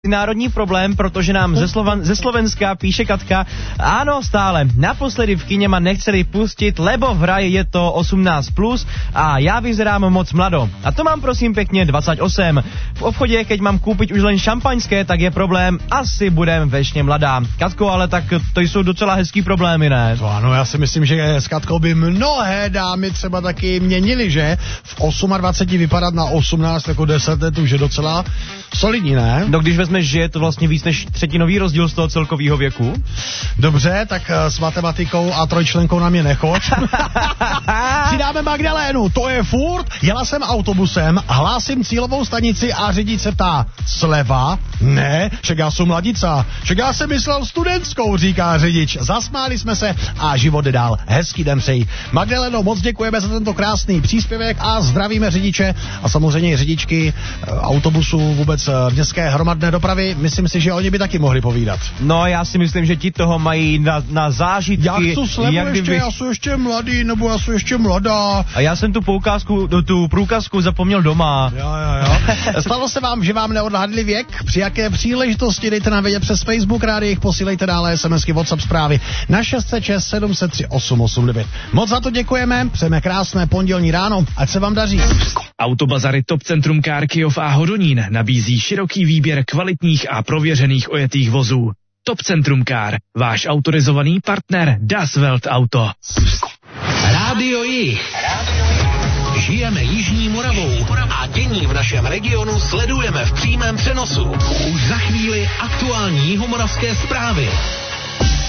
národní problém, protože nám ze Slovenska píše Katka. Ano, stále. Naposledy v kině ma nechceli pustit, lebo vraj je to 18+, a já vyzerám moc mlado. A to mám prosím pěkně 28. V obchodě, keď mám koupit už len šampaňské, tak je problém, asi budem vešně mladá. Katko, ale tak to jsou docela hezký problémy, ne? To ano, já si myslím, že s Katkou by mnohé dámy třeba taky měnily, že? V 28 vypadat na 18 jako 10 let už je docela solidní, ne? No když vezmeš, že je to vlastně víc než třetinový rozdíl z toho celkového věku. Dobře, tak s matematikou a trojčlenkou na mě nechoď. Přidáme Magdalénu, to je furt. Jela jsem autobusem, hlásím cílovou stanici a řidič se ptá, sleva? Ne, však já jsem mladica. Však já jsem myslel studentskou, říká řidič. Zasmáli jsme se a život jde dál. Hezký den přeji. Magdaleno, moc děkujeme za tento krásný příspěvek a zdravíme řidiče a samozřejmě řidičky autobusů, vůbec městské hromadné dopravy. Myslím si, že oni by taky mohli povídat. No, já si myslím, že ti toho mají na zážitky. Jak to slevu ještě, já jsem ještě mladý, nebo já jsem ještě mladá. A já jsem tu průkazku zapomněl doma. Jo. Stalo se vám, že vám neodhadli věk? Při jaké příležitosti? Dejte nám vědět přes Facebook, rádi, posílejte dále SMSky, WhatsApp zprávy na 606 703 889. Moc za to děkujeme, přejeme krásné pondělní ráno, ať se vám daří. Autobazary Top Centrum Car Kyjov a Hodonín nabízí široký výběr kvalitních a prověřených ojetých vozů. Top Centrum Car, váš autorizovaný partner Das Welt Auto. Rádio Jih. Žijeme Jižní Moravou a dění v našem regionu sledujeme v přímém přenosu. Už za chvíli aktuální jihomoravské zprávy.